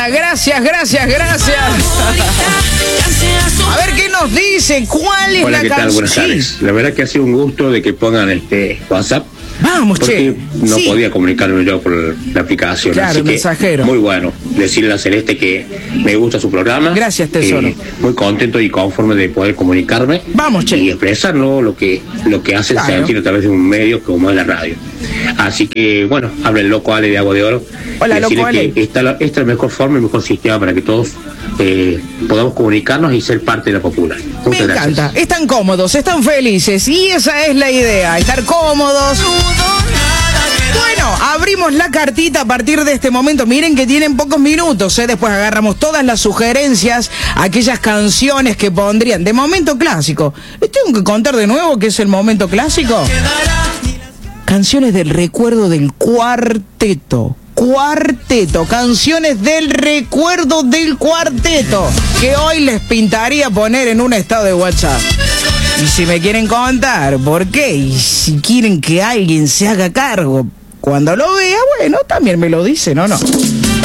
gracias. A ver qué nos dice, ¿cuál es Hola, la ¿qué tal? canción? Buenas tardes. La verdad que ha sido un gusto de que pongan WhatsApp. Vamos, porque che. no podía comunicarme yo por la aplicación. Claro, así que mensajero. muy bueno. Decirle a Celeste que me gusta su programa. Gracias, tesoro. Muy contento y conforme de poder comunicarme. Vamos, che. Y expresar, ¿no?, lo que hacen sentir a través de un medio como es la radio. Así que, bueno, habla el loco Ale de Agua de Oro. Hola, loco Ale. Que esta es la mejor forma, el mejor sistema para que todos podamos comunicarnos y ser parte de la popular. Muchas gracias. Me encanta. Están cómodos, están felices y esa es la idea, estar cómodos. Bueno, abrimos la cartita a partir de este momento. Miren que tienen pocos minutos, Después agarramos todas las sugerencias, aquellas canciones que pondrían de momento clásico. ¿Les tengo que contar de nuevo qué es el momento clásico? Canciones del recuerdo del cuarteto. Canciones del recuerdo del cuarteto, que hoy les pintaría poner en un estado de WhatsApp. Y si me quieren contar por qué, y si quieren que alguien se haga cargo cuando lo vea, bueno, también me lo dicen, ¿o no?